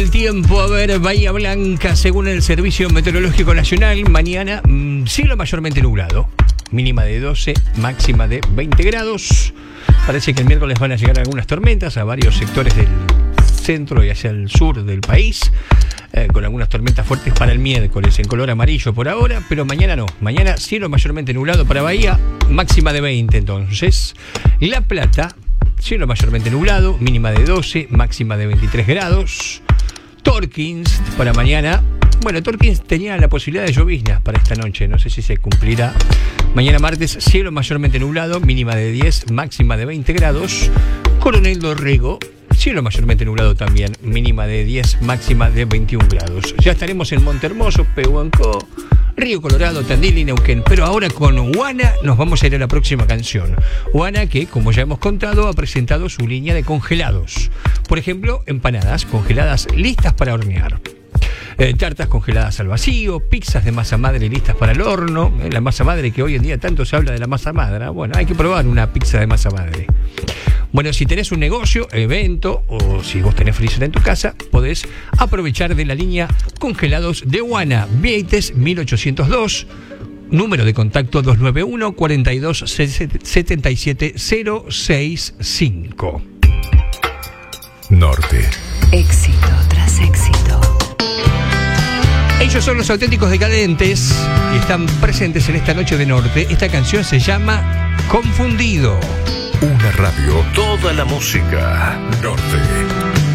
el tiempo, a ver, Bahía Blanca, según el Servicio Meteorológico Nacional, mañana cielo mayormente nublado, mínima de 12, máxima de 20 grados. Parece que el miércoles van a llegar algunas tormentas a varios sectores del centro y hacia el sur del país, con algunas tormentas fuertes para el miércoles, en color amarillo por ahora, pero mañana no. Mañana cielo mayormente nublado para Bahía, máxima de 20 entonces. La Plata, cielo mayormente nublado, mínima de 12, máxima de 23 grados. Torkins, para mañana. Bueno, Torkins tenía la posibilidad de lloviznas para esta noche, no sé si se cumplirá. Mañana martes, cielo mayormente nublado, mínima de 10, máxima de 20 grados. Coronel Dorrego, cielo mayormente nublado también, mínima de 10, máxima de 21 grados. Ya estaremos en Montehermoso, Pehuancó, Río Colorado, Tandil y Neuquén. Pero ahora con Wana nos vamos a ir a la próxima canción. Wana que, como ya hemos contado, ha presentado su línea de congelados. Por ejemplo, empanadas congeladas listas para hornear. Tartas congeladas al vacío, pizzas de masa madre listas para el horno. La masa madre, que hoy en día tanto se habla de la masa madre. Bueno, hay que probar una pizza de masa madre. Bueno, si tenés un negocio, evento o si vos tenés freezer en tu casa, podés aprovechar de la línea congelados de Wana, Vieites 1802, número de contacto 291 42 77 065. Norte. Éxito tras éxito. Ellos son los Auténticos Decadentes y están presentes en esta noche de Norte. Esta canción se llama Confundido. Una radio, toda la música. Norte.